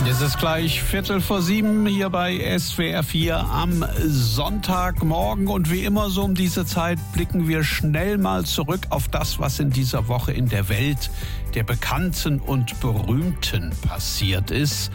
Es ist gleich 6:45 hier bei SWR 4 am Sonntagmorgen. Und wie immer so um diese Zeit blicken wir schnell mal zurück auf das, was in dieser Woche in der Welt der Bekannten und Berühmten passiert ist.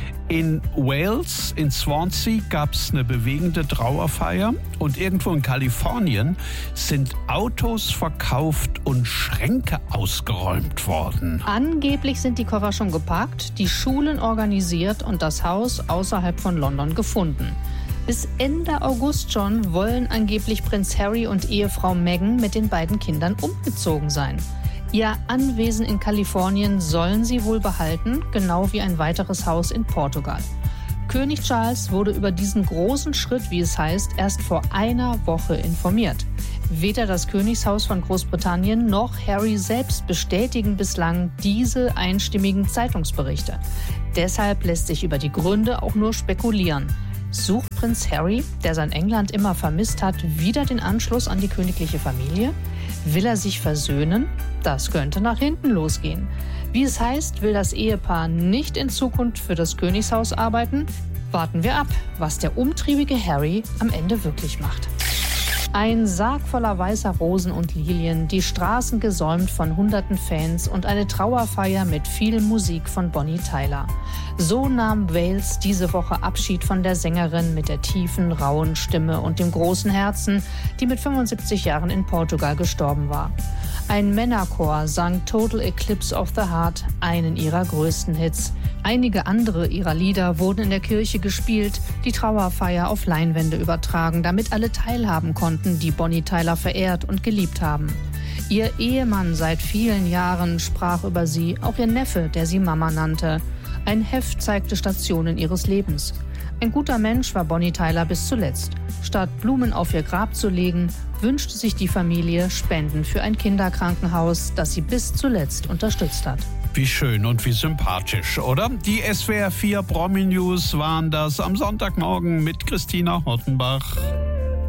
In Wales, in Swansea, gab es eine bewegende Trauerfeier und irgendwo in Kalifornien sind Autos verkauft und Schränke ausgeräumt worden. Angeblich sind die Koffer schon gepackt, die Schulen organisiert und das Haus außerhalb von London gefunden. Bis Ende August schon wollen angeblich Prinz Harry und Ehefrau Meghan mit den beiden Kindern umgezogen sein. Ihr Anwesen in Kalifornien sollen sie wohl behalten, genau wie ein weiteres Haus in Portugal. König Charles wurde über diesen großen Schritt, wie es heißt, erst vor einer Woche informiert. Weder das Königshaus von Großbritannien noch Harry selbst bestätigen bislang diese einstimmigen Zeitungsberichte. Deshalb lässt sich über die Gründe auch nur spekulieren. Sucht Prinz Harry, der sein England immer vermisst hat, wieder den Anschluss an die königliche Familie? Will er sich versöhnen? Das könnte nach hinten losgehen. Wie es heißt, will das Ehepaar nicht in Zukunft für das Königshaus arbeiten? Warten wir ab, was der umtriebige Harry am Ende wirklich macht. Ein Sarg voller weißer Rosen und Lilien, die Straßen gesäumt von hunderten Fans und eine Trauerfeier mit viel Musik von Bonnie Tyler. So nahm Wales diese Woche Abschied von der Sängerin mit der tiefen, rauen Stimme und dem großen Herzen, die mit 75 Jahren in Portugal gestorben war. Ein Männerchor sang Total Eclipse of the Heart, einen ihrer größten Hits. Einige andere ihrer Lieder wurden in der Kirche gespielt, die Trauerfeier auf Leinwände übertragen, damit alle teilhaben konnten, die Bonnie Tyler verehrt und geliebt haben. Ihr Ehemann seit vielen Jahren sprach über sie, auch ihr Neffe, der sie Mama nannte. Ein Heft zeigte Stationen ihres Lebens. Ein guter Mensch war Bonnie Tyler bis zuletzt. Statt Blumen auf ihr Grab zu legen, wünschte sich die Familie Spenden für ein Kinderkrankenhaus, das sie bis zuletzt unterstützt hat. Wie schön und wie sympathisch, oder? Die SWR 4 Promi News waren das am Sonntagmorgen mit Christina Hortenbach.